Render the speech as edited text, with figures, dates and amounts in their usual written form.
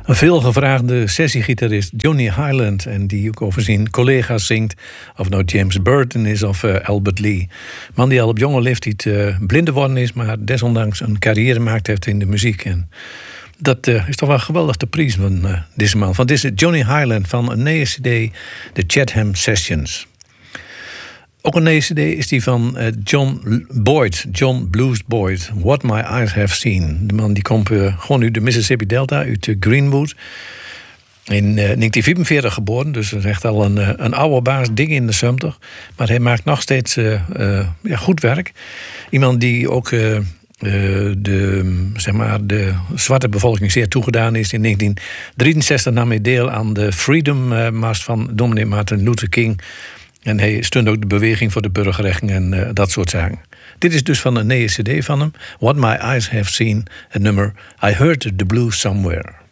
Een veelgevraagde sessiegitarist Johnny Hyland, en die ook over zijn collega's zingt, of het nou James Burton is of Albert Lee. Man die al op jonge leeftijd blind geworden is, maar desondanks een carrière gemaakt heeft in de muziek. En dat is toch wel geweldig te prijzen van deze man. Van deze Johnny Hyland van een nieuwe CD, de Chatham Sessions. Ook een nieuwe CD is die van John Blues Boyd. What My Eyes Have Seen. De man die komt gewoon uit de Mississippi Delta, uit Greenwood. In 1944 geboren, dus dat is echt al een oude baas, dik in de 70. Maar hij maakt nog steeds goed werk. Iemand die ook de zwarte bevolking zeer toegedaan is. In 1963 nam hij deel aan de Freedom Mars van dominee Martin Luther King. En hij steunt ook de beweging voor de burgerrechten en dat soort zaken. Dit is dus van een nieuwe CD van hem. What My Eyes Have Seen, het nummer I Heard the Blues Somewhere.